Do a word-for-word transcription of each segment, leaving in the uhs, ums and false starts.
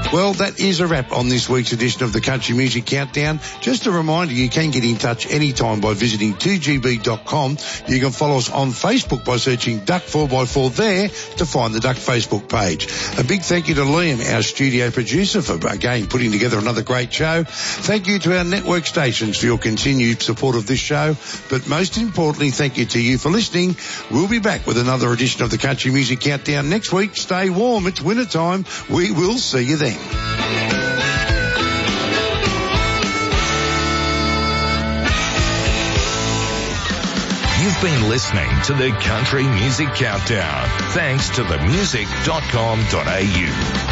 Well, that is a wrap on this week's edition of the Country Music Countdown. Just a reminder, you can get in touch anytime by visiting two G B dot com. You can follow us on Facebook by searching Duck four by four there to find the Duck Facebook page. A big thank you to Liam, our studio producer, for, again, putting together another great show. Thank you to our network stations for your continued support of this show. But most importantly, thank you to you for listening. We'll be back with another edition of the Country Music Countdown next week. Stay warm. It's winter time. We will see you then. You've been listening to the Country Music Countdown, thanks to the music dot com dot a u.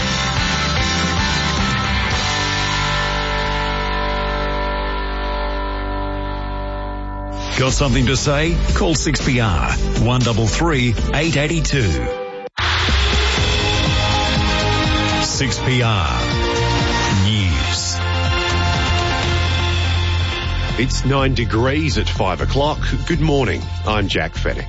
Got something to say? Call six P R one three three, eight eight two. six P R News. It's nine degrees at five o'clock. Good morning. I'm Jack Fennick.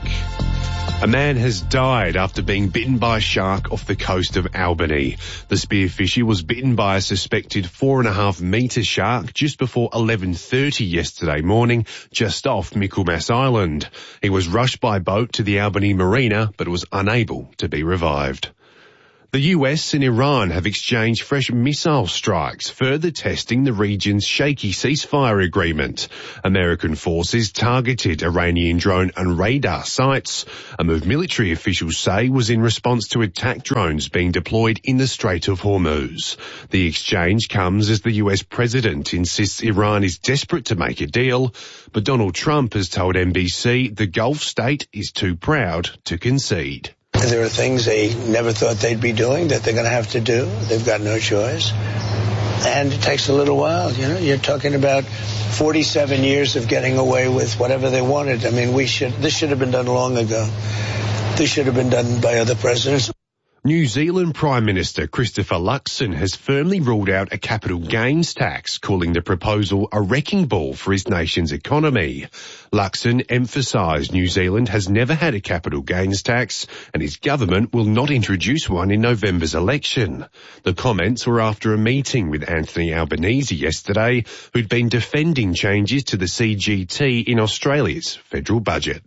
A man has died after being bitten by a shark off the coast of Albany. The spearfisher was bitten by a suspected four and a half metre shark just before eleven thirty yesterday morning, just off Michaelmas Island. He was rushed by boat to the Albany Marina, but was unable to be revived. The U S and Iran have exchanged fresh missile strikes, further testing the region's shaky ceasefire agreement. American forces targeted Iranian drone and radar sites, a move military officials say was in response to attack drones being deployed in the Strait of Hormuz. The exchange comes as the U S president insists Iran is desperate to make a deal, but Donald Trump has told N B C the Gulf state is too proud to concede. There are things they never thought they'd be doing that they're going to have to do. They've got no choice. And it takes a little while, you know. You're talking about forty-seven years of getting away with whatever they wanted. I mean, we should, this should have been done long ago. This should have been done by other presidents. New Zealand Prime Minister Christopher Luxon has firmly ruled out a capital gains tax, calling the proposal a wrecking ball for his nation's economy. Luxon emphasised New Zealand has never had a capital gains tax and his government will not introduce one in November's election. The comments were after a meeting with Anthony Albanese yesterday, who'd been defending changes to the C G T in Australia's federal budget.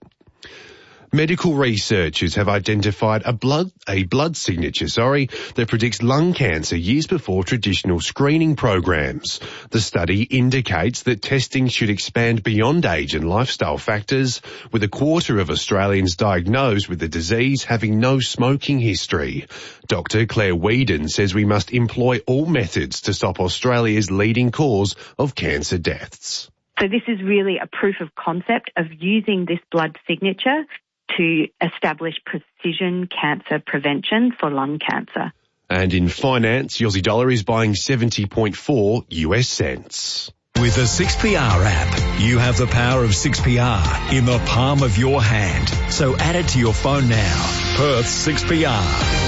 Medical researchers have identified a blood, a blood signature, sorry, that predicts lung cancer years before traditional screening programs. The study indicates that testing should expand beyond age and lifestyle factors, with a quarter of Australians diagnosed with the disease having no smoking history. Doctor Claire Whedon says we must employ all methods to stop Australia's leading cause of cancer deaths. So this is really a proof of concept of using this blood signature to establish precision cancer prevention for lung cancer. And in finance, the Aussie dollar is buying seventy point four U S cents. With the six P R app, you have the power of six P R in the palm of your hand. So add it to your phone now. Perth six P R.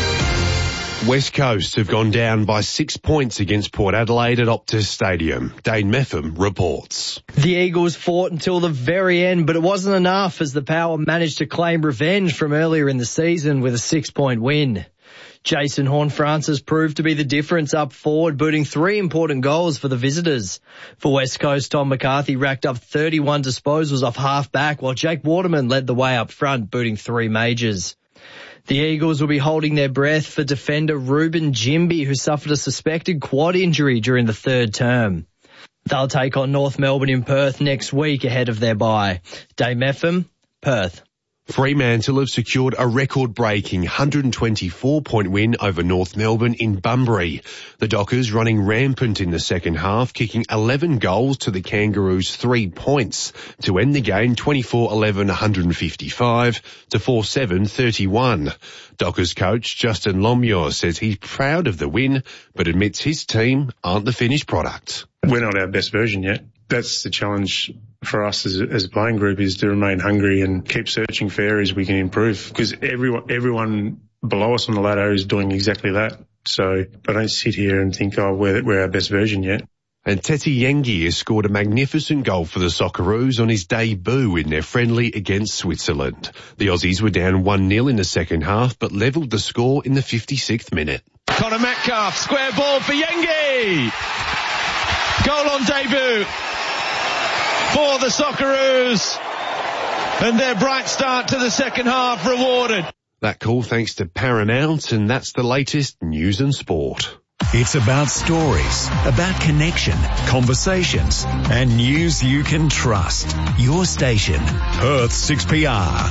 West Coast have gone down by six points against Port Adelaide at Optus Stadium. Dane Meffam reports. The Eagles fought until the very end, but it wasn't enough as the Power managed to claim revenge from earlier in the season with a six-point win. Jason Horne-Francis proved to be the difference up forward, booting three important goals for the visitors. For West Coast, Tom McCarthy racked up thirty-one disposals off half-back, while Jake Waterman led the way up front, booting three majors. The Eagles will be holding their breath for defender Ruben Jimby, who suffered a suspected quad injury during the third term. They'll take on North Melbourne in Perth next week ahead of their bye. Dave Meffam, Perth. Fremantle have secured a record-breaking one hundred twenty-four point win over North Melbourne in Bunbury. The Dockers running rampant in the second half, kicking eleven goals to the Kangaroos' three points to end the game twenty-four eleven one fifty-five to four seven thirty-one. Dockers coach Justin Lomure says he's proud of the win, but admits his team aren't the finished product. We're not our best version yet. That's the challenge for us as a, as a playing group, is to remain hungry and keep searching for areas we can improve, because everyone, everyone below us on the ladder is doing exactly that. So I don't sit here and think, oh, we're, we're our best version yet. And Tete Yengi has scored a magnificent goal for the Socceroos on his debut in their friendly against Switzerland. The Aussies were down one nil in the second half, but levelled the score in the fifty-sixth minute. Connor Metcalf, square ball for Yengi. Goal on debut for the Socceroos. And their bright start to the second half rewarded. That call thanks to Paramount, and that's the latest news and sport. It's about stories, about connection, conversations, and news you can trust. Your station, Perth six P R.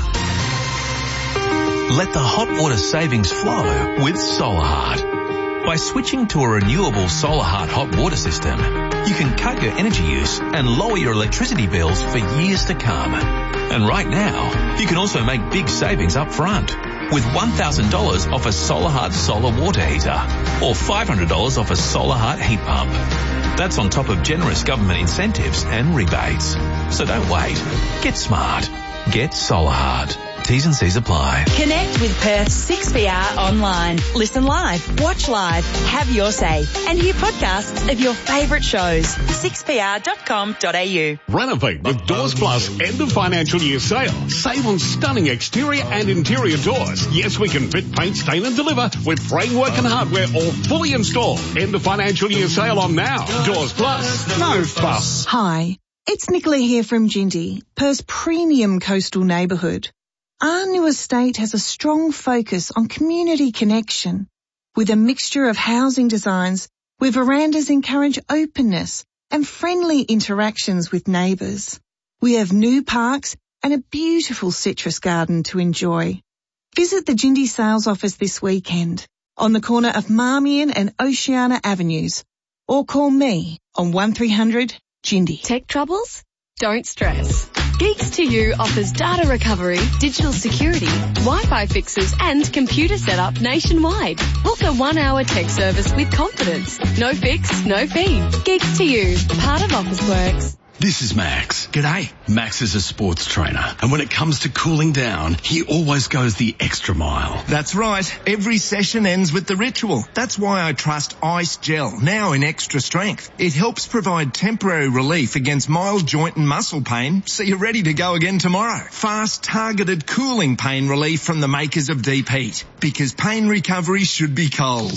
Let the hot water savings flow with Solarheart. By switching to a renewable Solarheart hot water system, you can cut your energy use and lower your electricity bills for years to come. And right now, you can also make big savings up front with one thousand dollars off a Solarheart solar water heater or five hundred dollars off a Solarheart heat pump. That's on top of generous government incentives and rebates. So don't wait. Get smart. Get Solarheart. T's and C's apply. Connect with Perth six P R online. Listen live, watch live, have your say, and hear podcasts of your favourite shows. six p r dot com dot a u. Renovate with Doors Plus end of financial year sale. Save on stunning exterior and interior doors. Yes, we can fit, paint, stain and deliver with framework and hardware all fully installed. End of financial year sale on now. Doors Plus. No fuss. Hi, it's Nicola here from Jindy, Perth's premium coastal neighbourhood. Our new estate has a strong focus on community connection, with a mixture of housing designs where verandas encourage openness and friendly interactions with neighbours. We have new parks and a beautiful citrus garden to enjoy. Visit the Jindy sales office this weekend on the corner of Marmion and Oceana Avenues, or call me on one three hundred Jindy. Tech troubles? Don't stress. Geeks to You offers data recovery, digital security, Wi-Fi fixes and computer setup nationwide. Book a one-hour tech service with confidence. No fix, no fee. Geeks to You, part of Officeworks. This is Max. G'day. Max is a sports trainer, and when it comes to cooling down, he always goes the extra mile. That's right. Every session ends with the ritual. That's why I trust Ice Gel, now in extra strength. It helps provide temporary relief against mild joint and muscle pain, so you're ready to go again tomorrow. Fast, targeted cooling pain relief from the makers of Deep Heat, because pain recovery should be cold.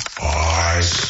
Ice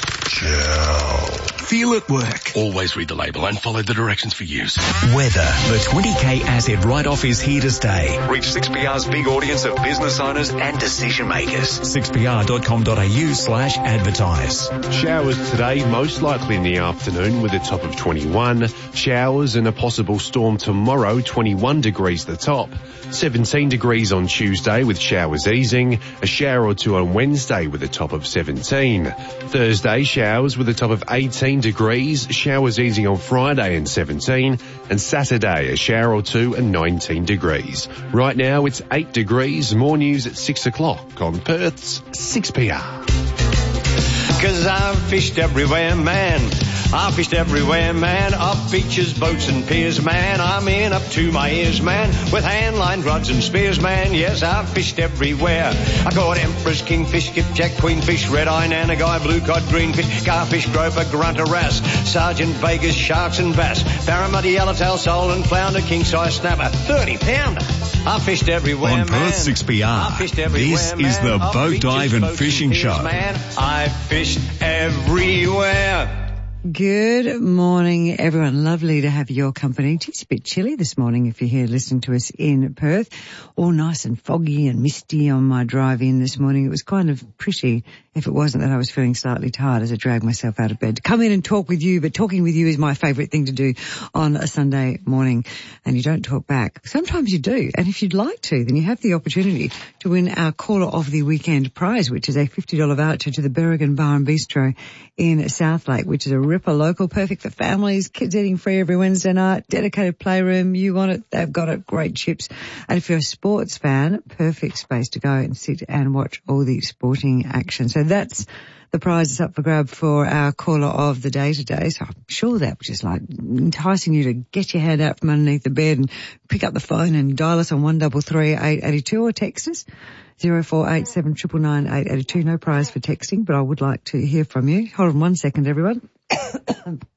Gel. Feel it work. Always read the label and follow the directions for use. Weather. The twenty K asset write-off is here to stay. Reach six P R's big audience of business owners and decision makers. six p r dot com dot a u slash advertise. Showers today, most likely in the afternoon with a top of twenty-one. Showers and a possible storm tomorrow, twenty-one degrees the top. seventeen degrees on Tuesday with showers easing. A shower or two on Wednesday with a top of seventeen. Thursday, showers with a top of eighteen degrees. Showers easing on Friday and seventeen. And Saturday, a shower or two and nineteen degrees. Right now, it's eight degrees. More news at six o'clock on Perth's six P R. Cause I've fished everywhere, man. I fished everywhere, man. Up beaches, boats and piers, man. I'm in up to my ears, man. With hand-lined rods and spears, man. Yes, I've fished everywhere. I caught emperors, kingfish, skipjack, queenfish, red-eye, nanagai, blue cod, greenfish, garfish, groper, grunter, wrasse, sergeant, vegas, sharks and bass, barramundi, yellowtail, sole and flounder, king-size snapper, thirty pounder. I fished everywhere, on man. Perth six P R, I fished everywhere, this man. is the Up Boat beaches, Dive and boats Fishing piers, Show. Man. I fished everywhere. Good morning, everyone. Lovely to have your company. It's a bit chilly this morning if you're here listening to us in Perth. All nice and foggy and misty on my drive in this morning. It was kind of pretty if it wasn't that I was feeling slightly tired as I dragged myself out of bed to come in and talk with you. But talking with you is my favourite thing to do on a Sunday morning. And you don't talk back. Sometimes you do. And if you'd like to, then you have the opportunity to win our Caller of the Weekend prize, which is a fifty dollars voucher to the Berrigan Bar and Bistro in Southlake, which is a ripper local, perfect for families, kids eating free every Wednesday night, dedicated playroom, you want it, they've got it, great chips. And if you're a sports fan, perfect space to go and sit and watch all the sporting action. So that's the prize is up for grab for our caller of the day today. So I'm sure that was just like enticing you to get your hand out from underneath the bed and pick up the phone and dial us on one double three eight eight two or text us zero four eight seven nine nine eight eight two. No prize for texting, but I would like to hear from you. Hold on one second, everyone.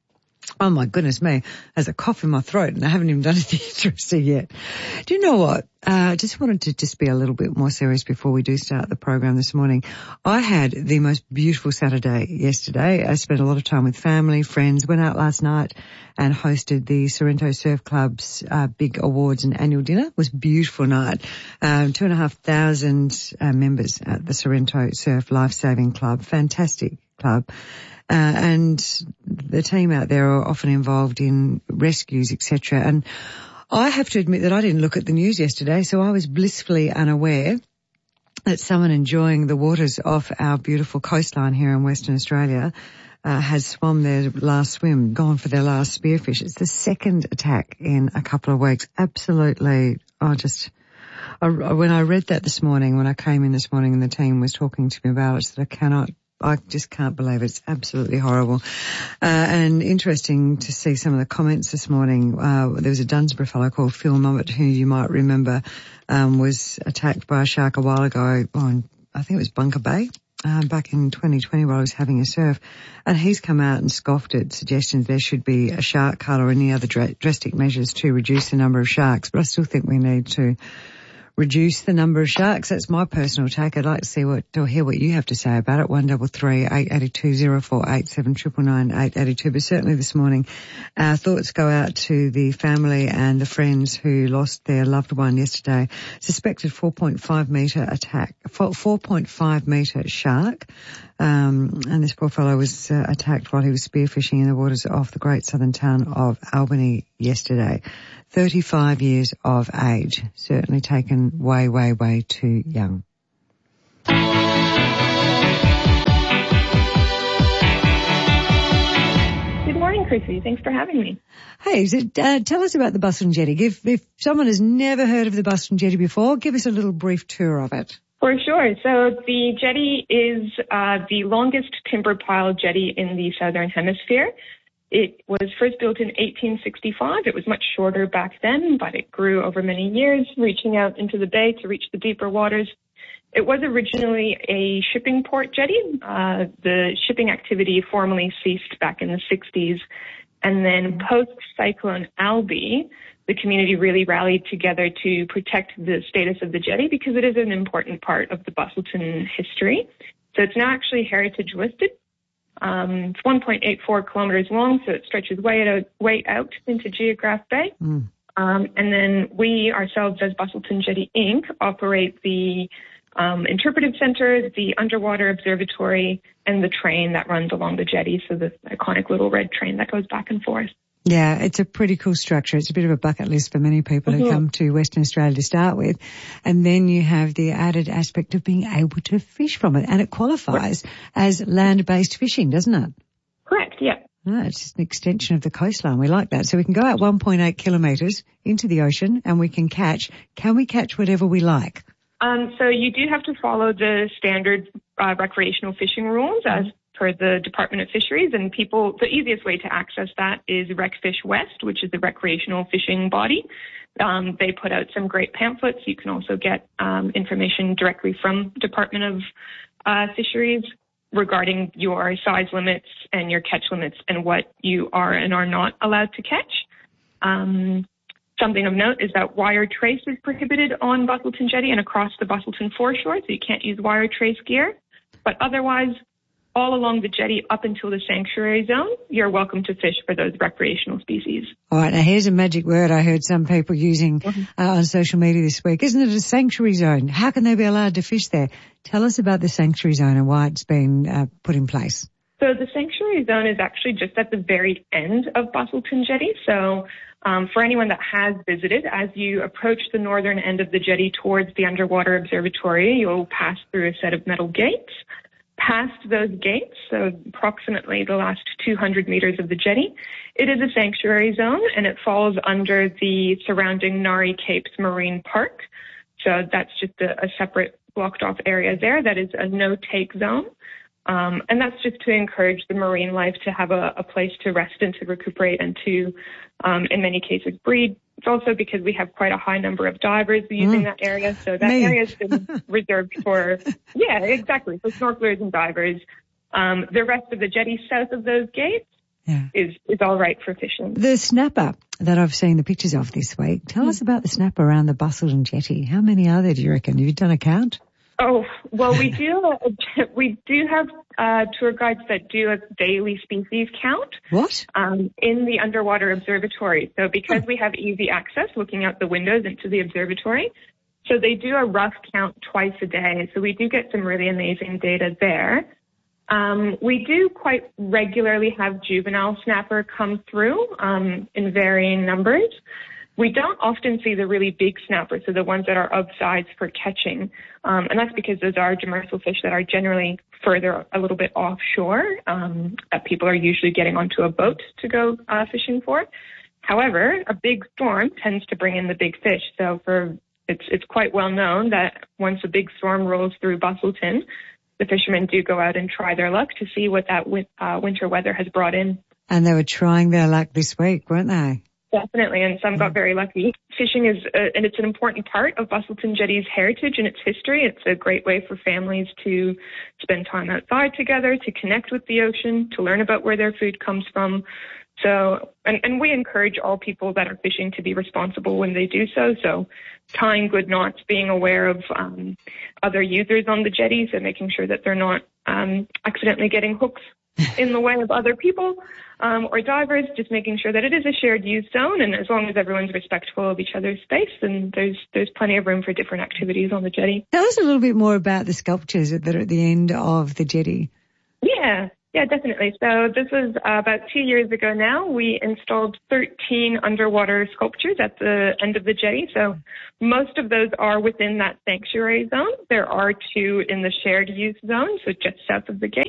Oh my goodness me, there's a cough in my throat and I haven't even done anything interesting yet. Do you know what? I uh, just wanted to just be a little bit more serious before we do start the program this morning. I had the most beautiful Saturday yesterday. I spent a lot of time with family, friends, went out last night and hosted the Sorrento Surf Club's uh, big awards and annual dinner. It was a beautiful night. Um, two and a half thousand uh, members at the Sorrento Surf Life-Saving Club. Fantastic club. Uh, and the team out there are often involved in rescues, et cetera. And I have to admit that I didn't look at the news yesterday, so I was blissfully unaware that someone enjoying the waters off our beautiful coastline here in Western Australia uh, has swum their last swim, gone for their last spearfish. It's the second attack in a couple of weeks. Absolutely, I just... I, when I read that this morning, when I came in this morning and the team was talking to me about it, I said, I cannot... I just can't believe it. It's absolutely horrible. Uh, and interesting to see some of the comments this morning. Uh, there was a Dunsborough fellow called Phil Nommett, who you might remember, um, was attacked by a shark a while ago on, I think it was Bunker Bay, uh, back in twenty twenty while he was having a surf. And he's come out and scoffed at suggestions there should be a shark cull or any other dr- drastic measures to reduce the number of sharks. But I still think we need to reduce the number of sharks. That's my personal take. I'd like to see what, or hear what you have to say about it. One double three eight eight two zero four eight seven triple nine eight eight two. But certainly this morning, our thoughts go out to the family and the friends who lost their loved one yesterday. Suspected four point five metre attack, four point five metre shark. Um, and this poor fellow was uh, attacked while he was spearfishing in the waters off the great southern town of Albany yesterday. thirty-five years of age. Certainly taken way, way, way too young. Good morning, Chrissy. Thanks for having me. Hey, so, uh, tell us about the Busselton Jetty. If, if someone has never heard of the Busselton Jetty before, give us a little brief tour of it. For sure. So the jetty is uh, the longest timber pile jetty in the Southern Hemisphere. It was first built in eighteen sixty-five. It was much shorter back then, but it grew over many years, reaching out into the bay to reach the deeper waters. It was originally a shipping port jetty. Uh, the shipping activity formally ceased back in the sixties. And then post-Cyclone Alby, the community really rallied together to protect the status of the jetty because it is an important part of the Busselton history. So it's now actually heritage listed. Um, it's one point eight four kilometers long, so it stretches way out, way out into Geograph Bay. Mm. Um, and then we ourselves as Busselton Jetty Incorporated operate the um, interpretive center, the underwater observatory, and the train that runs along the jetty, so the iconic little red train that goes back and forth. Yeah, it's a pretty cool structure. It's a bit of a bucket list for many people mm-hmm. who come to Western Australia to start with. And then you have the added aspect of being able to fish from it. And it qualifies right. as land-based fishing, doesn't it? Correct, yeah. No, it's just an extension of the coastline. We like that. So we can go out one point eight kilometres into the ocean and we can catch. Can we catch whatever we like? Um, so you do have to follow the standard uh, recreational fishing rules as per the Department of Fisheries, and people, the easiest way to access that is RecFish West, which is the recreational fishing body. Um, they put out some great pamphlets. You can also get um, information directly from Department of uh, Fisheries regarding your size limits and your catch limits and what you are and are not allowed to catch. Um, something of note is that wire trace is prohibited on Busselton Jetty and across the Busselton foreshore, so you can't use wire trace gear. But otherwise, all along the jetty up until the sanctuary zone, you're welcome to fish for those recreational species. All right, now here's a magic word I heard some people using uh, on social media this week. Isn't it a sanctuary zone? How can they be allowed to fish there? Tell us about the sanctuary zone and why it's been uh, put in place. So the sanctuary zone is actually just at the very end of Busselton Jetty. So um, for anyone that has visited, as you approach the northern end of the jetty towards the underwater observatory, you'll pass through a set of metal gates. Past those gates, so approximately the last two hundred meters of the jetty, it is a sanctuary zone and it falls under the surrounding Nari Capes Marine Park. So that's just a, a separate blocked off area there. That is a no-take zone. Um, and that's just to encourage the marine life to have a, a place to rest and to recuperate and to, um, in many cases, breed. It's also because we have quite a high number of divers using mm. that area. So that Me. area has been reserved for, yeah, exactly, for snorkelers and divers. Um, the rest of the jetty south of those gates yeah. is, is all right for fishing. The snapper that I've seen the pictures of this week, tell us about the snapper around the Busselton Jetty. How many are there, do you reckon? Have you done a count? Oh, well, we do we do have uh, tour guides that do a daily species count. What? Um, in the underwater observatory. So because we have easy access looking out the windows into the observatory, so they do a rough count twice a day. So we do get some really amazing data there. Um, we do quite regularly have juvenile snapper come through um, in varying numbers. We don't often see the really big snappers, so the ones that are of size for catching, um, and that's because those are demersal fish that are generally further a little bit offshore, um, that people are usually getting onto a boat to go uh, fishing for. However, a big storm tends to bring in the big fish, so for it's it's quite well known that once a big storm rolls through Busselton, the fishermen do go out and try their luck to see what that win- uh, winter weather has brought in. And they were trying their luck this week, weren't they? Definitely, and some got very lucky. Fishing is, uh, and it's an important part of Busselton Jetty's heritage and its history. It's a great way for families to spend time outside together, to connect with the ocean, to learn about where their food comes from. So, and, and we encourage all people that are fishing to be responsible when they do so. So tying good knots, being aware of um, other users on the jetties and making sure that they're not um, accidentally getting hooks in the way of other people um, or divers, just making sure that it is a shared use zone, and as long as everyone's respectful of each other's space, then there's there's plenty of room for different activities on the jetty. Tell us a little bit more about the sculptures that are at the end of the jetty. Yeah, yeah, definitely. So this was uh, about two years ago now. We installed thirteen underwater sculptures at the end of the jetty. So most of those are within that sanctuary zone. There are two in the shared use zone, so just south of the gates.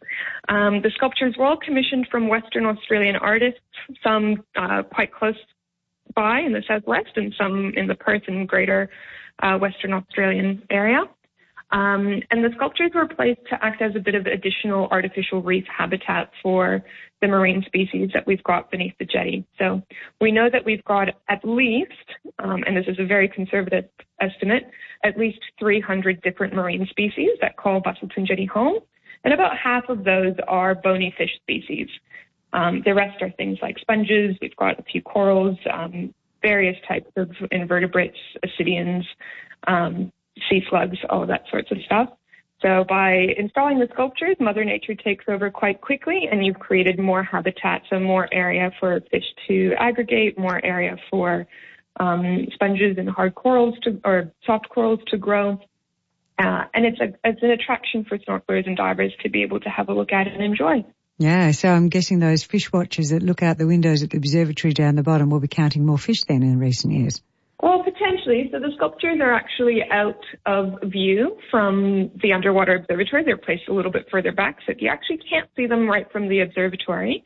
Um, the sculptures were all commissioned from Western Australian artists, some uh, quite close by in the southwest and some in the Perth and greater uh, Western Australian area. Um, and the sculptures were placed to act as a bit of additional artificial reef habitat for the marine species that we've got beneath the jetty. So we know that we've got at least, um, and this is a very conservative estimate, at least three hundred different marine species that call Busselton Jetty home. And about half of those are bony fish species. Um, the rest are things like sponges. We've got a few corals, um, various types of invertebrates, ascidians, um, sea slugs, all of that sorts of stuff. So by installing the sculptures, Mother Nature takes over quite quickly, and you've created more habitat, so more area for fish to aggregate, more area for um, sponges and hard corals to, or soft corals to grow. Uh, and it's a it's an attraction for snorkelers and divers to be able to have a look at and enjoy. Yeah, so I'm guessing those fish watchers that look out the windows at the observatory down the bottom will be counting more fish then in recent years. Well, potentially. So the sculptures are actually out of view from the underwater observatory. They're placed a little bit further back, so you actually can't see them right from the observatory.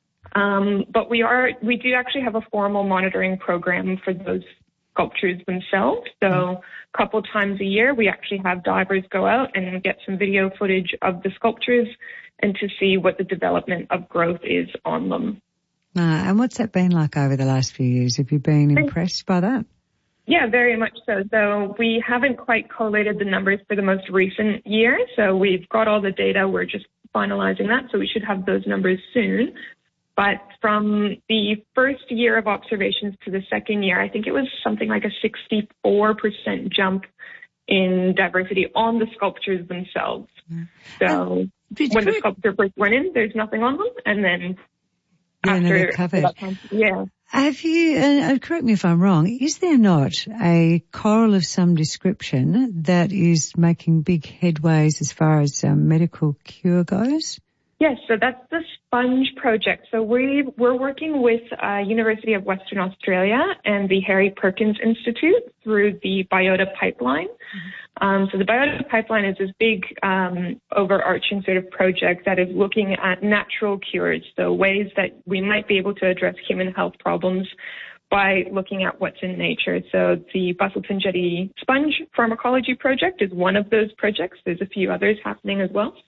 Um, but we are we do actually have a formal monitoring program for those sculptures themselves. So a couple times a year, we actually have divers go out and get some video footage of the sculptures and to see what the development of growth is on them. Uh, and what's that been like over the last few years? Have you been impressed by that? Yeah, very much so. So we haven't quite collated the numbers for the most recent year. So we've got all the data. We're just finalizing that. So we should have those numbers soon. But from the first year of observations to the second year, I think it was something like a sixty-four percent jump in diversity on the sculptures themselves. Mm. So um, when the sculpture first went in, there's nothing on them. And then yeah, after no, they're covered. That time, yeah. Have you, uh, correct me if I'm wrong, is there not a coral of some description that is making big headways as far as um, medical cure goes? Yes, so that's the Sponge Project. So we, we're working with uh, University of Western Australia and the Harry Perkins Institute through the Biota Pipeline. Mm-hmm. Um, so the Biota Pipeline is this big um, overarching sort of project that is looking at natural cures, so ways that we might be able to address human health problems by looking at what's in nature. So the Busselton Jetty Sponge Pharmacology Project is one of those projects. There's a few others happening as well.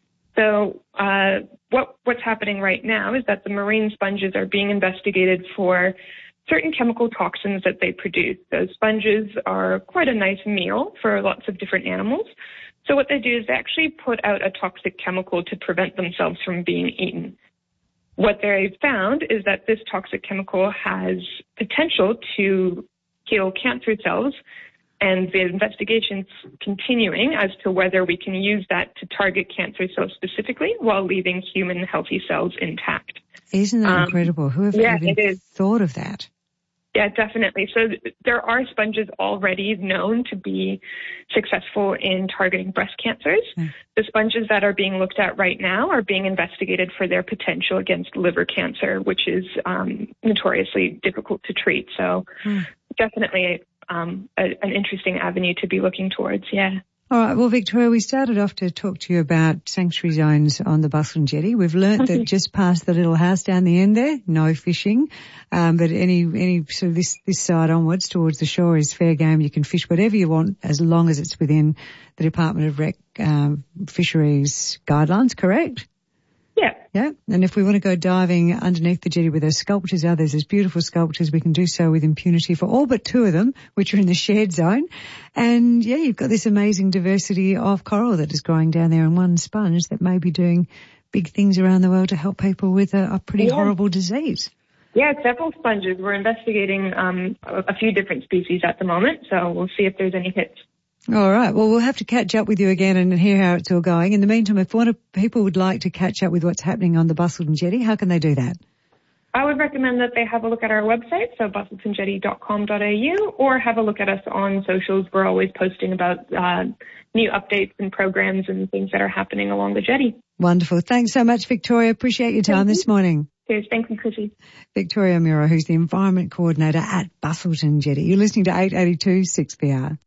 So uh, what, what's happening right now is that the marine sponges are being investigated for certain chemical toxins that they produce. So sponges are quite a nice meal for lots of different animals. So what they do is they actually put out a toxic chemical to prevent themselves from being eaten. What they found is that this toxic chemical has potential to kill cancer cells, and the investigation's continuing as to whether we can use that to target cancer cells specifically while leaving human healthy cells intact. Isn't that Um, incredible? Who have yeah, even it is. thought of that? Yeah, definitely. So th- there are sponges already known to be successful in targeting breast cancers. Mm. The sponges that are being looked at right now are being investigated for their potential against liver cancer, which is um, notoriously difficult to treat. So Mm. definitely um, a, an interesting avenue to be looking towards, yeah. All right. Well, Victoria, we started off to talk to you about sanctuary zones on the Busselton Jetty. We've learnt that just past the little house down the end there, no fishing. Um, but any, any sort of this, this side onwards towards the shore is fair game. You can fish whatever you want as long as it's within the Department of Rec, um, Fisheries guidelines, correct? Yeah. Yeah. And if we want to go diving underneath the jetty where those sculptures are, there's these beautiful sculptures, we can do so with impunity for all but two of them, which are in the shared zone. And yeah, you've got this amazing diversity of coral that is growing down there in one sponge that may be doing big things around the world to help people with a, a pretty Yeah. horrible disease. Yeah, several sponges. We're investigating um, a, a few different species at the moment, so we'll see if there's any hits. All right. Well, we'll have to catch up with you again and hear how it's all going. In the meantime, if one of people would like to catch up with what's happening on the Busselton Jetty, how can they do that? I would recommend that they have a look at our website, so busselton jetty dot com dot a u, or have a look at us on socials. We're always posting about uh, new updates and programs and things that are happening along the jetty. Wonderful. Thanks so much, Victoria. Appreciate your time this morning. Cheers. Thank you, Chrissy. Victoria Muro, who's the Environment Coordinator at Busselton Jetty. You're listening to eight eighty-two six P R.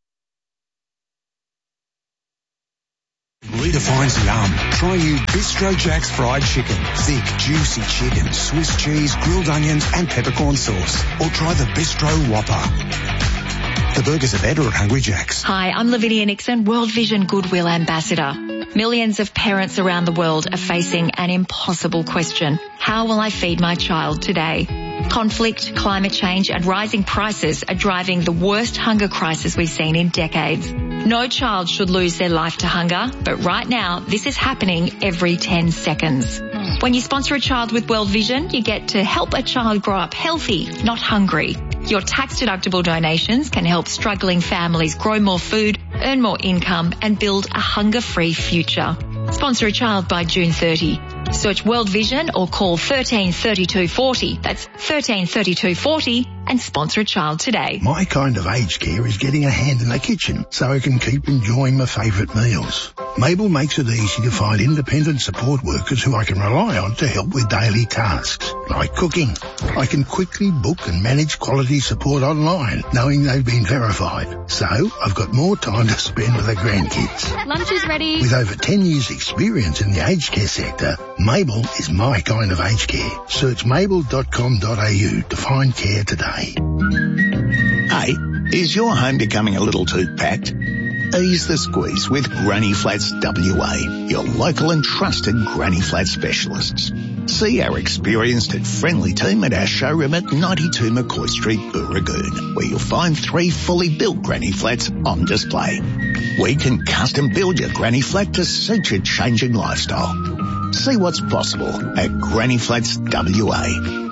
Redefines yum. Try new Bistro Jack's fried chicken. Thick, juicy chicken, Swiss cheese, grilled onions and peppercorn sauce. Or try the Bistro Whopper. The burgers are better at Hungry Jack's. Hi, I'm Lavinia Nixon, World Vision Goodwill Ambassador. Millions of parents around the world are facing an impossible question. How will I feed my child today? Conflict, climate change and rising prices are driving the worst hunger crisis we've seen in decades. No child should lose their life to hunger, but right now this is happening every ten seconds. When you sponsor a child with World Vision, you get to help a child grow up healthy, not hungry. Your tax-deductible donations can help struggling families grow more food, earn more income and build a hunger-free future. Sponsor a child by June thirtieth. Search World Vision or call one three three two four zero. That's one three three two four zero and sponsor a child today. My kind of aged care is getting a hand in the kitchen so I can keep enjoying my favourite meals. Mabel makes it easy to find independent support workers who I can rely on to help with daily tasks, like cooking. I can quickly book and manage quality support online, knowing they've been verified. So I've got more time to spend with the grandkids. Lunch is ready. With over ten years experience in the aged care sector, Mabel is my kind of aged care. Search mabel dot com dot a u to find care today. Hey, is your home becoming a little too packed? Ease the squeeze with Granny Flats W A, your local and trusted Granny Flat specialists. See our experienced and friendly team at our showroom at ninety-two McCoy Street, Booragoon, where you'll find three fully built Granny Flats on display. We can custom build your Granny Flat to suit your changing lifestyle. See what's possible at Granny Flats W A.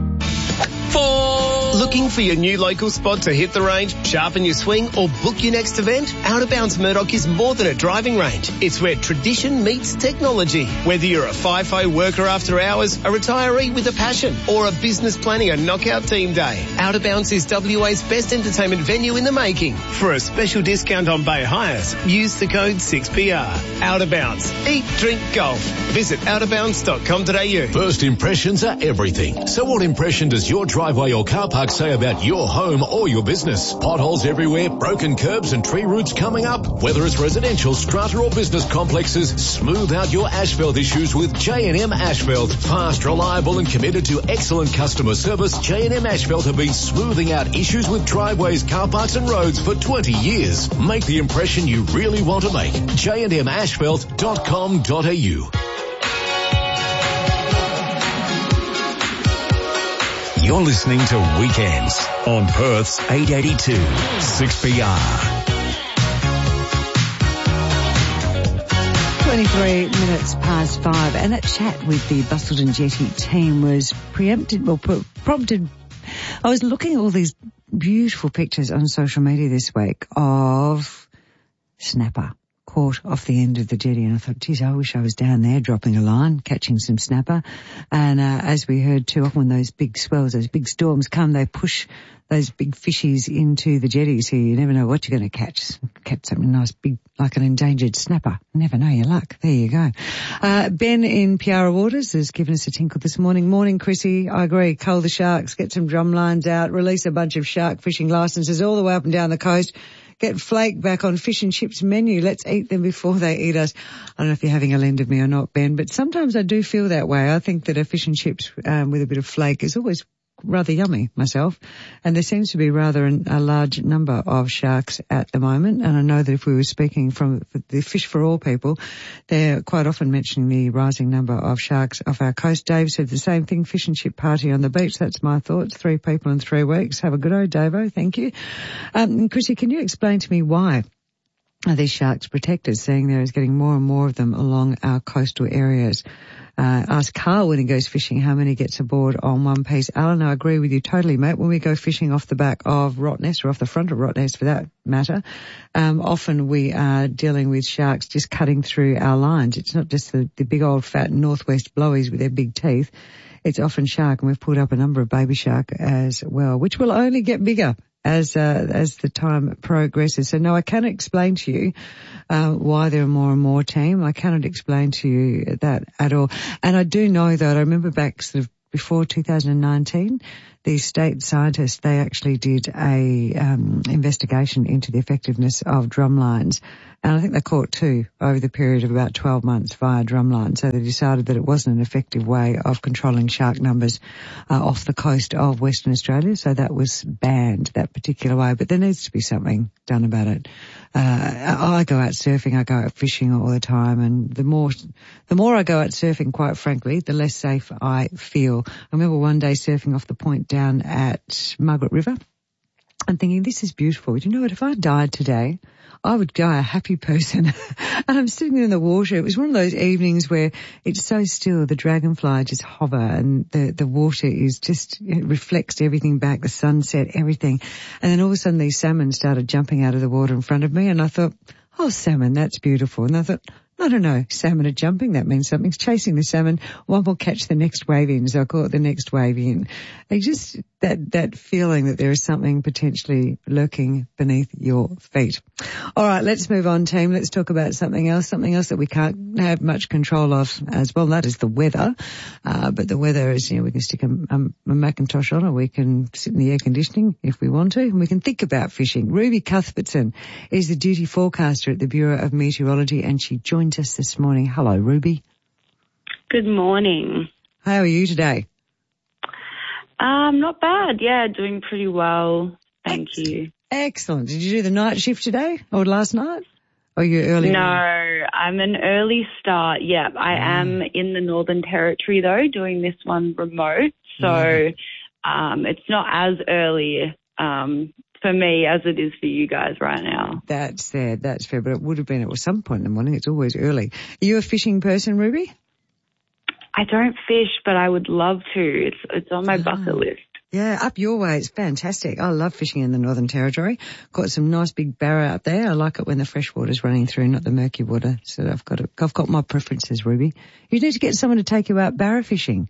Looking for your new local spot to hit the range, sharpen your swing or book your next event? Out of Bounds Murdoch is more than a driving range. It's where tradition meets technology. Whether you're a FIFO worker after hours, a retiree with a passion or a business planning a knockout team day, Out of Bounds is W A's best entertainment venue in the making. For a special discount on bay hires, use the code six P R. Out of Bounds. Eat, drink, golf. Visit out of bounds dot com dot a u. First impressions are everything. So what impression does your driveway or car park say about your home or your business? Potholes everywhere, broken curbs and tree roots coming up. Whether it's residential, strata or business complexes, smooth out your asphalt issues with J and M Asphalt. Fast, reliable and committed to excellent customer service, J and M Asphalt have been smoothing out issues with driveways, car parks and roads for twenty years. Make the impression you really want to make. j and m asphalt dot com dot a u. You're listening to Weekends on Perth's eight eighty-two six P R. twenty-three minutes past five, and that chat with the Busselton Jetty team was preempted, or pro- prompted. I was looking at all these beautiful pictures on social media this week of snapper caught off the end of the jetty, and I thought, geez, I wish I was down there dropping a line, catching some snapper. And uh, as we heard too often, when those big swells, those big storms come, they push those big fishies into the jetty, so you never know what you're going to catch. Catch something nice, big, like an endangered snapper. Never know your luck. There you go. Uh, Ben in Piara Waters has given us a tinkle this morning. Morning, Chrissy. I agree. Cull the sharks, get some drum lines out, release a bunch of shark fishing licenses all the way up and down the coast. Get flake back on fish and chips menu. Let's eat them before they eat us. I don't know if you're having a lend of me or not, Ben, but sometimes I do feel that way. I think that a fish and chips um, with a bit of flake is always rather yummy myself. And there seems to be rather an, a large number of sharks at the moment. And I know that if we were speaking from the Fish for All people, they're quite often mentioning the rising number of sharks off our coast. Dave said the same thing, fish and chip party on the beach. That's my thoughts. Three people in three weeks. Have a good day, Davo. Thank you. Um, Chrissy, can you explain to me why are these sharks protected, seeing there is getting more and more of them along our coastal areas? Uh, ask Carl when he goes fishing how many gets aboard on one piece. Alan, I agree with you totally, mate. When we go fishing off the back of Rottnest, or off the front of Rottnest for that matter, um, often we are dealing with sharks just cutting through our lines. It's not just the, the big old fat northwest blowies with their big teeth. It's often shark, and we've put up a number of baby shark as well, which will only get bigger as uh, as the time progresses. So no, I cannot explain to you uh, why there are more and more, team. I cannot explain to you that at all. And I do know that I remember back sort of before two thousand nineteen, the state scientists, they actually did a um, investigation into the effectiveness of drumlines. And I think they caught two over the period of about twelve months via drumline. So they decided that it wasn't an effective way of controlling shark numbers uh, off the coast of Western Australia. So that was banned, that particular way. But there needs to be something done about it. Uh, I go out surfing, I go out fishing all the time. And the more, the more I go out surfing, quite frankly, the less safe I feel. I remember one day surfing off the point down at Margaret River and thinking, this is beautiful. Do you know what? If I died today, I would die a happy person. And I'm sitting in the water. It was one of those evenings where it's so still, the dragonfly just hover, and the, the water is just, it reflects everything back, the sunset, everything. And then all of a sudden these salmon started jumping out of the water in front of me, and I thought, oh, salmon, that's beautiful. And I thought, I don't know, salmon are jumping, that means something's chasing the salmon. One will catch the next wave in, so I'll call it the next wave in. They just, that, that feeling that there is something potentially lurking beneath your feet. All right, let's move on, team. Let's talk about something else, something else that we can't have much control of as well. That is the weather. Uh, but the weather is, you know, we can stick a, a, a Macintosh on, or we can sit in the air conditioning if we want to, and we can think about fishing. Ruby Cuthbertson is the duty forecaster at the Bureau of Meteorology, and she joins us this morning. Hello, Ruby. Good morning. How are you today? Um, not bad. Yeah, doing pretty well. Thank Excellent. you. Excellent. Did you do the night shift today or last night? Or you early? No, morning? I'm an early start. Yeah, I mm. am in the Northern Territory though, doing this one remote. So mm. um, it's not as early um, for me as it is for you guys right now. That's fair. That's fair. But it would have been at some point in the morning. It's always early. Are you a fishing person, Ruby? I don't fish, but I would love to. It's it's on my oh. bucket list. Yeah, up your way. It's fantastic. I love fishing in the Northern Territory. Got some nice big barra up there. I like it when the fresh water's running through, not the murky water. So I've got a, I've got my preferences, Ruby. You need to get someone to take you out barra fishing.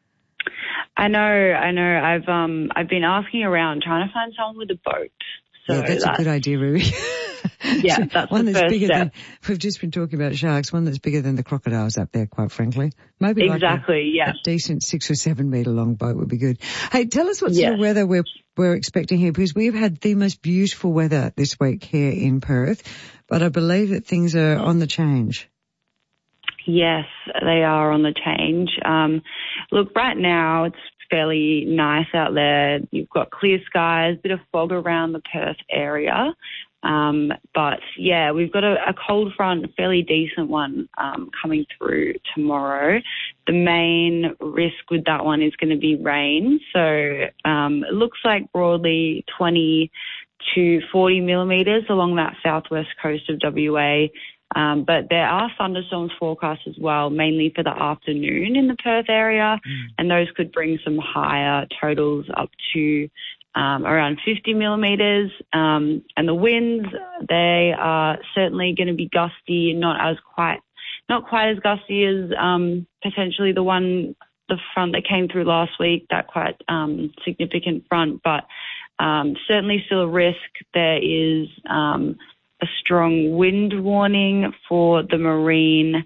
I know, I know. I've um I've been asking around, trying to find someone with a boat. So yeah, that's, that's a good idea, Ruby. Yeah, that's one the that's first bigger step. Than, we've just been talking about sharks, one that's bigger than the crocodiles up there, quite frankly. Maybe exactly, like a, yeah. a decent six or seven metre long boat would be good. Hey, tell us what yes. sort of weather we're, we're expecting here, because we've had the most beautiful weather this week here in Perth, but I believe that things are on the change. Yes, they are on the change. Um, look, right now it's fairly nice out there. You've got clear skies, bit of fog around the Perth area. Um, but yeah, we've got a, a cold front, a fairly decent one, um, coming through tomorrow. The main risk with that one is going to be rain. So, um, it looks like broadly twenty to forty millimetres along that southwest coast of W A. Um, but there are thunderstorms forecast as well, mainly for the afternoon in the Perth area, mm. and those could bring some higher totals up to um, around fifty millimetres. Um, and the winds, they are certainly going to be gusty, not as quite, not quite as gusty as um, potentially the one, the front that came through last week, that quite um, significant front, but um, certainly still a risk. There is um, a strong wind warning for the marine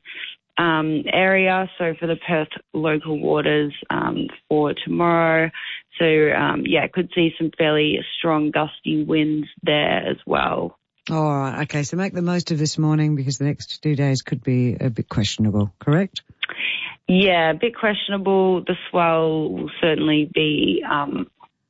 um, area, so for the Perth local waters um, for tomorrow. So, um, yeah, could see some fairly strong gusty winds there as well. All right, okay, so make the most of this morning because the next two days could be a bit questionable, correct? Yeah, a bit questionable. The swell will certainly be um,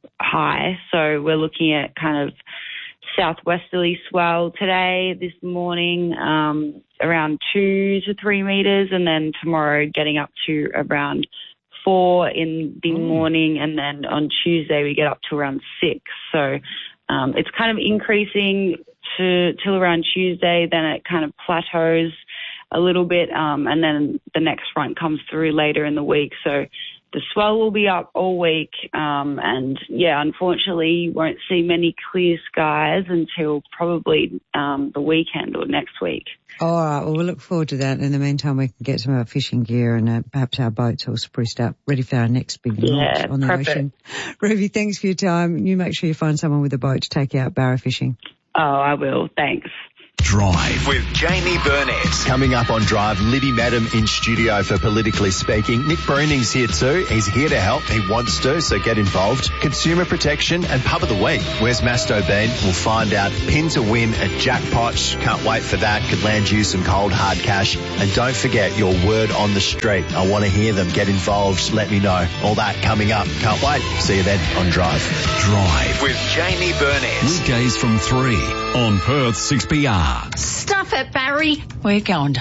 high, so we're looking at kind of southwesterly swell today, this morning, um, around two to three metres, and then tomorrow getting up to around four in the mm. morning, and then on Tuesday we get up to around six. So um, it's kind of increasing to till around Tuesday, then it kind of plateaus a little bit, um, and then the next front comes through later in the week. So the swell will be up all week, um, and yeah, unfortunately, you won't see many clear skies until probably um, the weekend or next week. All right, well, we'll look forward to that. In the meantime, we can get some of our fishing gear and uh, perhaps our boats all spruced up, ready for our next big launch yeah, on the perfect. ocean. Ruby, thanks for your time. You make sure you find someone with a boat to take you out barra fishing. Oh, I will. Thanks. Drive with Jamie Burnett. Coming up on Drive, Libby Madam in studio for Politically Speaking. Nick Browning's here too. He's here to help. He wants to, so get involved. Consumer protection and pub of the week. Where's Masto been? We'll find out. Pin to win at Jackpot. Can't wait for that. Could land you some cold hard cash. And don't forget your word on the street. I want to hear them. Get involved. Let me know. All that coming up. Can't wait. See you then on Drive. Drive with Jamie Burnett. Weekdays from three on Perth six P R. Stuff it, Barry. We're going to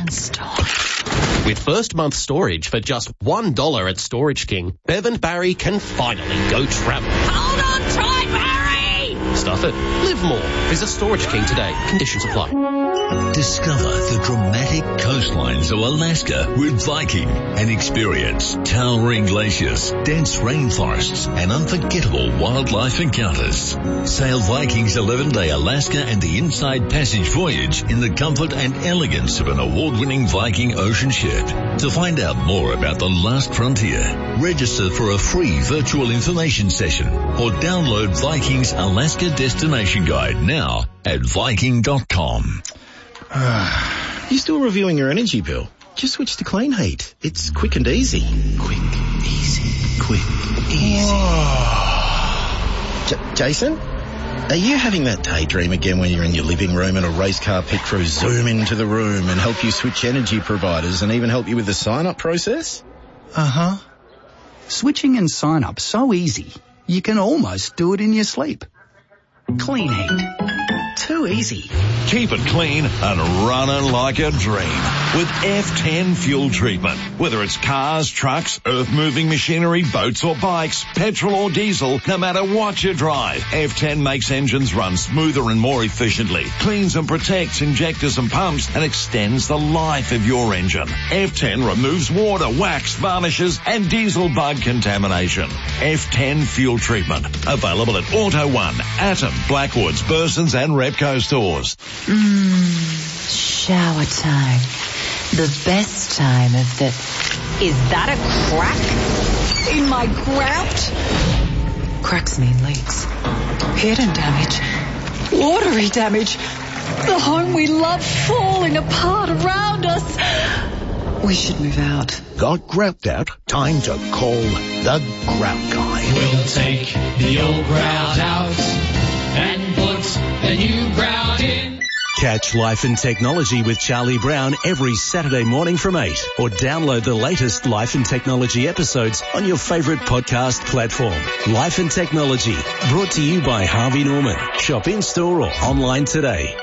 Lichtenstein. With first month storage for just one dollar at Storage King, Bev and Barry can finally go travel. Hold on tight, Barry! Stuff it. Live more. Visit Storage King today. Conditions apply. Discover the dramatic coastlines of Alaska with Viking and experience towering glaciers, dense rainforests, and unforgettable wildlife encounters. Sail Viking's eleven-day Alaska and the Inside Passage voyage in the comfort and elegance of an award-winning Viking ocean ship. To find out more about the last frontier, register for a free virtual information session or download Viking's Alaska Destination Guide now at viking dot com. You still reviewing your energy bill? Just switch to Clean Heat. It's quick and easy. Quick, easy, quick, easy. J- Jason? Are you having that daydream again when you're in your living room and a race car pit crew zoom into the room and help you switch energy providers and even help you with the sign-up process? Uh-huh. Switching and sign-up so easy, you can almost do it in your sleep. Clean Heat. Too easy. Keep it clean and running like a dream with F ten fuel treatment. Whether it's cars, trucks, earth-moving machinery, boats or bikes, petrol or diesel, no matter what you drive, F ten makes engines run smoother and more efficiently, cleans and protects injectors and pumps, and extends the life of your engine. F ten removes water, wax, varnishes, and diesel bug contamination. F ten fuel treatment. Available at Auto One, Atom, Blackwoods, Burson's and Repco stores. Mmm, shower time. The best time of the... Is that a crack in my grout? Cracks mean leaks. Hidden damage. Watery damage. The home we love falling apart around us. We should move out. Got grout out? Time to call the Grout Guy. We'll take the old grout out and put the new grout in. Catch Life and Technology with Charlie Brown every Saturday morning from eight, or download the latest Life and Technology episodes on your favourite podcast platform. Life and Technology, brought to you by Harvey Norman. Shop in-store or online today.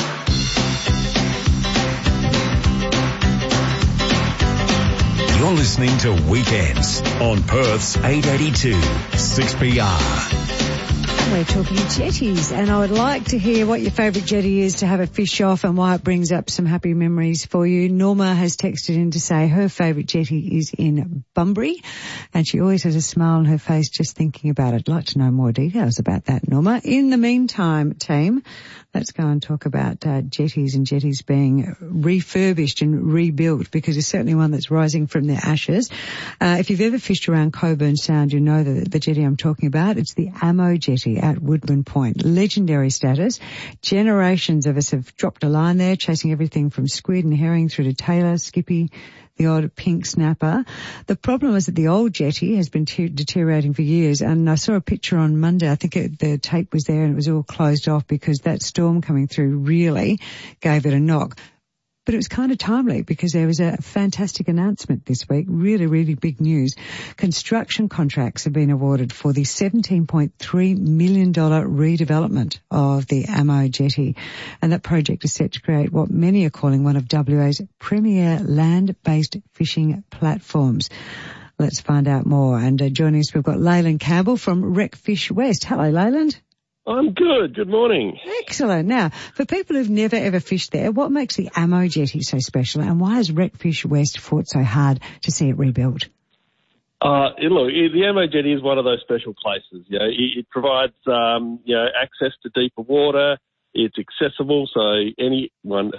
You're listening to Weekends on Perth's eight eighty-two six P R. We're talking jetties, and I would like to hear what your favourite jetty is to have a fish off and why it brings up some happy memories for you. Norma has texted in to say her favourite jetty is in Bunbury, and she always has a smile on her face just thinking about it. I'd like to know more details about that, Norma. In the meantime, team, let's go and talk about uh, jetties and jetties being refurbished and rebuilt, because there's certainly one that's rising from the ashes. Uh, if you've ever fished around Coburn Sound, you know the, the jetty I'm talking about. It's the Ammo Jetty at Woodman Point. Legendary status. Generations of us have dropped a line there, chasing everything from squid and herring through to tailor, skippy, the odd pink snapper. The problem is that the old jetty has been te- deteriorating for years, and I saw a picture on Monday. I think it, the tape was there and it was all closed off because that storm coming through really gave it a knock. But it was kind of timely because there was a fantastic announcement this week, really, really big news. Construction contracts have been awarded for the seventeen point three million dollars redevelopment of the Ammo Jetty. And that project is set to create what many are calling one of W A's premier land-based fishing platforms. Let's find out more. And uh, joining us, we've got Leyland Campbell from Recfish West. Hello, Leyland. I'm good. Good morning. Excellent. Now, for people who've never ever fished there, what makes the Ammo Jetty so special, and why has Recfish West fought so hard to see it rebuilt? Uh, look, the Ammo Jetty is one of those special places. You know, it, it provides um, you know access to deeper water. It's accessible, so anyone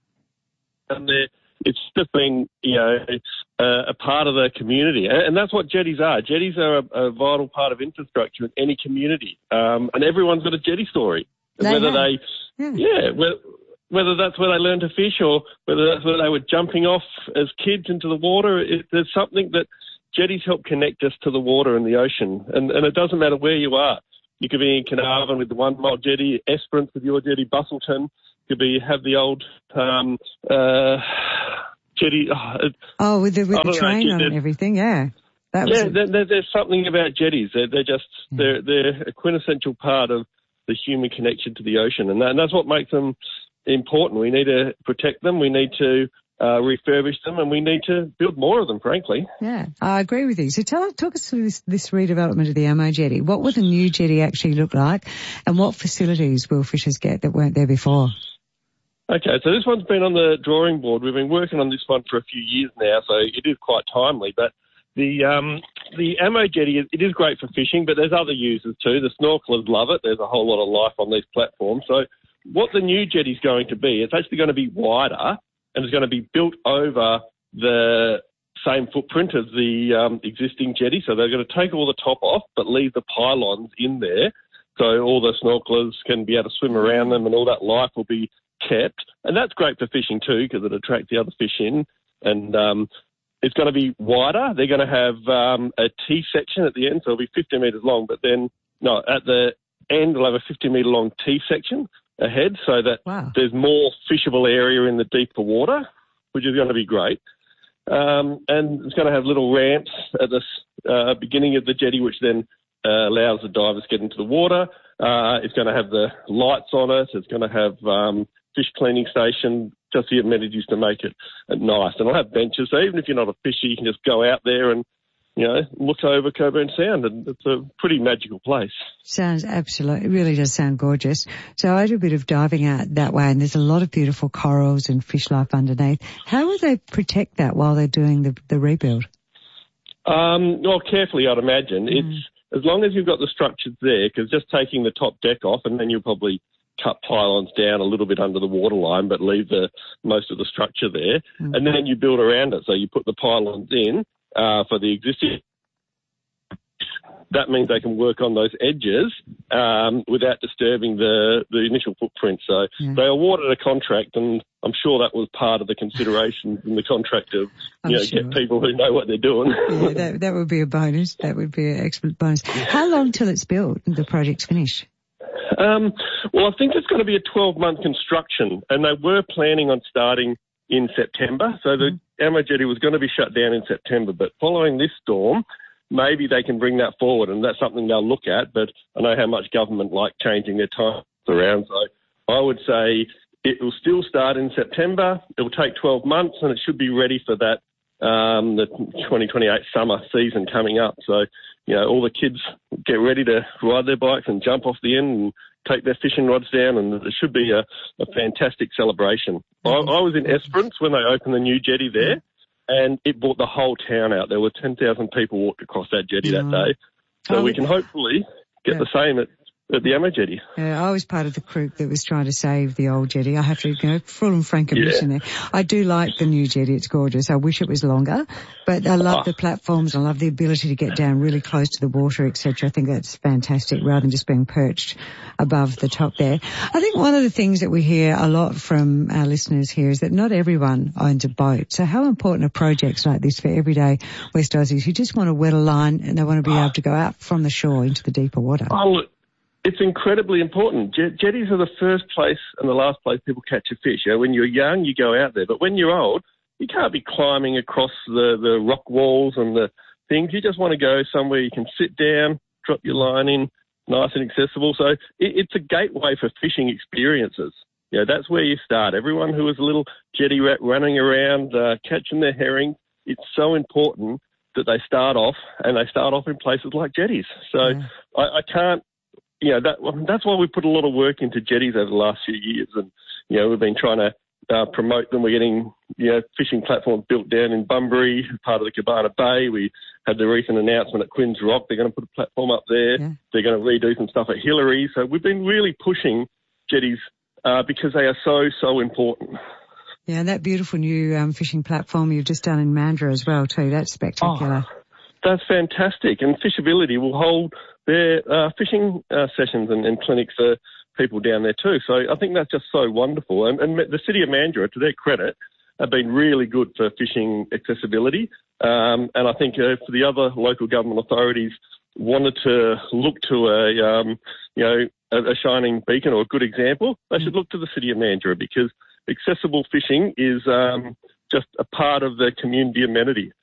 and there. It's just been, you know, it's uh, a part of the community. And, and that's what jetties are. Jetties are a, a vital part of infrastructure in any community. Um, and everyone's got a jetty story. They whether have. they, yeah, yeah whether, whether that's where they learned to fish or whether that's where they were jumping off as kids into the water, it, there's something that jetties help connect us to the water and the ocean. And, and it doesn't matter where you are. You could be in Carnarvon with the One Mile Jetty, Esperance with your jetty, Bustleton. Could be have the old um, uh, jetty. Uh, oh, with the, with the train know, on and everything, yeah. That was yeah, a... there, there, there's something about jetties. They're, they're just yeah. they're they're a quintessential part of the human connection to the ocean, and, that, and that's what makes them important. We need to protect them. We need to uh, refurbish them, and we need to build more of them. Frankly, yeah, I agree with you. So tell talk us through this, this redevelopment of the Ammo Jetty. What will the new jetty actually look like, and what facilities will fishers get that weren't there before? Okay, so this one's been on the drawing board. We've been working on this one for a few years now, so it is quite timely. But the um, the Ammo Jetty, it is great for fishing, but there's other uses too. The snorkelers love it. There's a whole lot of life on these platforms. So what the new jetty's going to be, it's actually going to be wider and it's going to be built over the same footprint as the um, existing jetty. So they're going to take all the top off but leave the pylons in there. So all the snorkelers can be able to swim around them and all that life will be kept, and that's great for fishing too because it attracts the other fish in. And um, it's going to be wider. They're going to have um, a T section at the end, so it'll be fifty metres long. But then, no, at the end, we'll have a fifty metre long T section ahead, so that wow. there's more fishable area in the deeper water, which is going to be great. Um, and it's going to have little ramps at the uh, beginning of the jetty, which then uh, allows the divers to get into the water. Uh, it's going to have the lights on it. It's going to have um, fish cleaning station, just the amenities to make it nice. And I'll have benches, so even if you're not a fisher, you can just go out there and, you know, look over Coburn Sound, and it's a pretty magical place. Sounds absolutely, it really does sound gorgeous. So I do a bit of diving out that way, and there's a lot of beautiful corals and fish life underneath. How will they protect that while they're doing the, the rebuild? Um, well, carefully, I'd imagine. Mm. It's as long as you've got the structures there, because just taking the top deck off, and then you'll probably cut pylons down a little bit under the waterline, but leave the most of the structure there, mm. and then you build around it. So you put the pylons in uh, for the existing. That means they can work on those edges um, without disturbing the, the initial footprint. So yeah. they awarded a contract, and I'm sure that was part of the consideration in the contract of, you know, sure. get people who know what they're doing. Yeah, that, that would be a bonus. That would be an excellent bonus. How long till it's built and the project's finished? Um, well, I think it's going to be a twelve-month construction, and they were planning on starting in September. So the mm. Ammo Jetty was going to be shut down in September, but following this storm, maybe they can bring that forward, and that's something they'll look at. But I know how much government like changing their time around, so I would say it will still start in September. It will take twelve months, and it should be ready for that um, the twenty twenty-eight summer season coming up. So, you know, all the kids get ready to ride their bikes and jump off the end and take their fishing rods down, and it should be a, a fantastic celebration. I, I was in Esperance when they opened the new jetty there, and it brought the whole town out. There were ten thousand people walked across that jetty that day. So Oh, we can hopefully get yeah. the same at, at the Ammo jetty. Yeah, I was part of the group that was trying to save the old jetty. I have to go full and frank admission Yeah. there. I do like the new jetty. It's gorgeous. I wish it was longer, but I love Oh. the platforms. I love the ability to get down really close to the water, et cetera. I think that's fantastic rather than just being perched above the top there. I think one of the things that we hear a lot from our listeners here is that not everyone owns a boat. So how important are projects like this for everyday West Aussies who just want to wet a line and they want to be able to go out from the shore into the deeper water? Oh, look, it's incredibly important. Jet- jetties are the first place and the last place people catch a fish. You know, when you're young, you go out there. But when you're old, you can't be climbing across the, the rock walls and the things. You just want to go somewhere you can sit down, drop your line in, nice and accessible. So it, it's a gateway for fishing experiences. You know, that's where you start. Everyone who is a little jetty rat running around, uh, catching their herring, it's so important that they start off, and they start off in places like jetties. So Yeah. I, I can't, you know, that, that's why we put a lot of work into jetties over the last few years. And, you know, we've been trying to uh, promote them. We're getting, you know, fishing platforms built down in Bunbury, part of the Cabana Bay. We had the recent announcement at Quinns Rock. They're going to put a platform up there. Yeah. They're going to redo some stuff at Hillary. So we've been really pushing jetties uh, because they are so, so important. Yeah, and that beautiful new um, fishing platform you've just done in Mandurah as well too. That's spectacular. Oh, that's fantastic. And Fishability will hold their uh, fishing uh, sessions and, and clinics for people down there too. So I think that's just so wonderful. And, and the City of Mandurah, to their credit, have been really good for fishing accessibility. Um, and I think uh, for the other local government authorities wanted to look to a, um, you know, a, a shining beacon or a good example, they should look to the City of Mandurah, because accessible fishing is um, just a part of the community amenity.